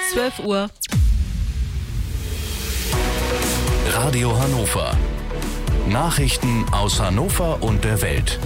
12 Uhr. Radio Hannover. Nachrichten aus Hannover und der Welt.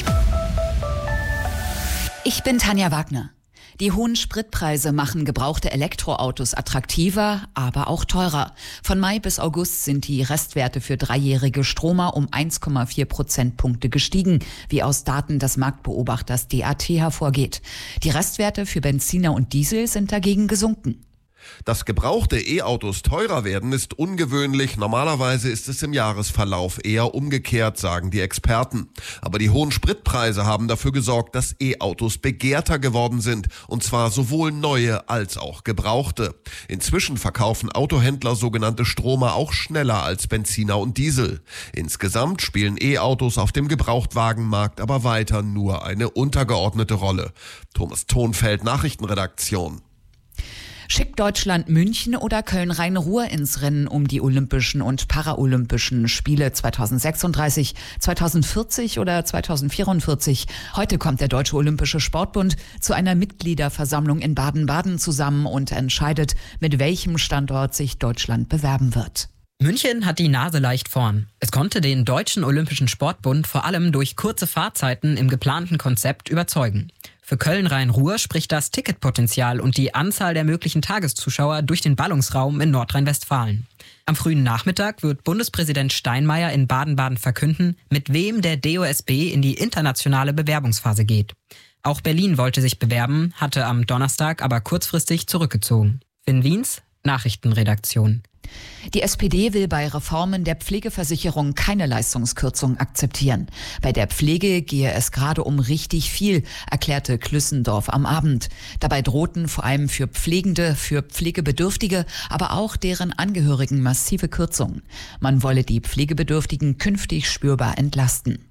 Ich bin Tanja Wagner. Die hohen Spritpreise machen gebrauchte Elektroautos attraktiver, aber auch teurer. Von Mai bis August sind die Restwerte für dreijährige Stromer um 1,4 Prozentpunkte gestiegen, wie aus Daten des Marktbeobachters DAT hervorgeht. Die Restwerte für Benziner und Diesel sind dagegen gesunken. Dass gebrauchte E-Autos teurer werden, ist ungewöhnlich. Normalerweise ist es im Jahresverlauf eher umgekehrt, sagen die Experten. Aber die hohen Spritpreise haben dafür gesorgt, dass E-Autos begehrter geworden sind. Und zwar sowohl neue als auch gebrauchte. Inzwischen verkaufen Autohändler sogenannte Stromer auch schneller als Benziner und Diesel. Insgesamt spielen E-Autos auf dem Gebrauchtwagenmarkt aber weiter nur eine untergeordnete Rolle. Thomas Thonfeld, Nachrichtenredaktion. Schickt Deutschland München oder Köln-Rhein-Ruhr ins Rennen um die Olympischen und Paralympischen Spiele 2036, 2040 oder 2044? Heute kommt der Deutsche Olympische Sportbund zu einer Mitgliederversammlung in Baden-Baden zusammen und entscheidet, mit welchem Standort sich Deutschland bewerben wird. München hat die Nase leicht vorn. Es konnte den Deutschen Olympischen Sportbund vor allem durch kurze Fahrzeiten im geplanten Konzept überzeugen. Für Köln-Rhein-Ruhr spricht das Ticketpotenzial und die Anzahl der möglichen Tageszuschauer durch den Ballungsraum in Nordrhein-Westfalen. Am frühen Nachmittag wird Bundespräsident Steinmeier in Baden-Baden verkünden, mit wem der DOSB in die internationale Bewerbungsphase geht. Auch Berlin wollte sich bewerben, hatte am Donnerstag aber kurzfristig zurückgezogen. Finn Wiens, Nachrichtenredaktion. Die SPD will bei Reformen der Pflegeversicherung keine Leistungskürzung akzeptieren. Bei der Pflege gehe es gerade um richtig viel, erklärte Klüssendorf am Abend. Dabei drohten vor allem für Pflegende, für Pflegebedürftige, aber auch deren Angehörigen massive Kürzungen. Man wolle die Pflegebedürftigen künftig spürbar entlasten.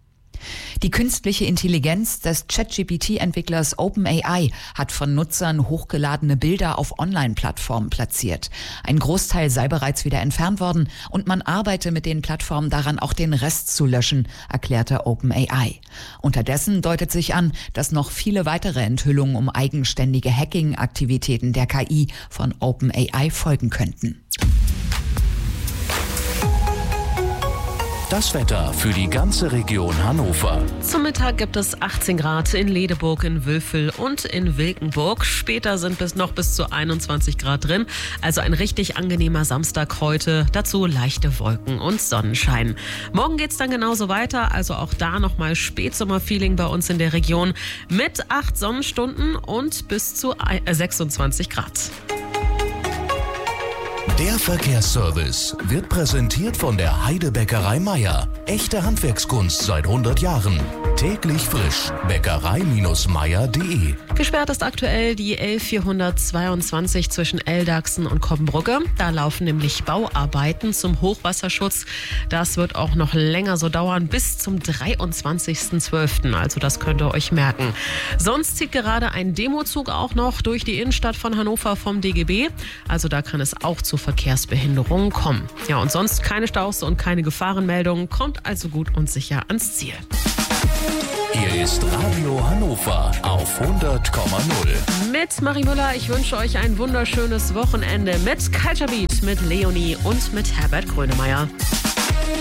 Die künstliche Intelligenz des ChatGPT-Entwicklers OpenAI hat von Nutzern hochgeladene Bilder auf Online-Plattformen platziert. Ein Großteil sei bereits wieder entfernt worden und man arbeite mit den Plattformen daran, auch den Rest zu löschen, erklärte OpenAI. Unterdessen deutet sich an, dass noch viele weitere Enthüllungen um eigenständige Hacking-Aktivitäten der KI von OpenAI folgen könnten. Das Wetter für die ganze Region Hannover. Zum Mittag gibt es 18 Grad in Ledeburg, in Wülfel und in Wilkenburg. Später sind noch bis zu 21 Grad drin. Also ein richtig angenehmer Samstag heute. Dazu leichte Wolken und Sonnenschein. Morgen geht's dann genauso weiter. Also auch da nochmal Spätsommerfeeling bei uns in der Region mit 8 Sonnenstunden und bis zu 26 Grad. Der Verkehrsservice wird präsentiert von der Heidebäckerei Meier. Echte Handwerkskunst seit 100 Jahren. Täglich frisch. Bäckerei-meier.de. Gesperrt ist aktuell die L422 zwischen Eldachsen und Koppenbrugge. Da laufen nämlich Bauarbeiten zum Hochwasserschutz. Das wird auch noch länger so dauern, bis zum 23.12. Also das könnt ihr euch merken. Sonst zieht gerade ein Demozug auch noch durch die Innenstadt von Hannover vom DGB. Also da kann es auch zu Verkehrsbehinderungen kommen. Ja, und sonst keine Staus und keine Gefahrenmeldungen. Kommt also gut und sicher ans Ziel. Hier ist Radio Hannover auf 100,0. Mit Marie Müller, ich wünsche euch ein wunderschönes Wochenende mit Culture Beat, mit Leonie und mit Herbert Grönemeyer.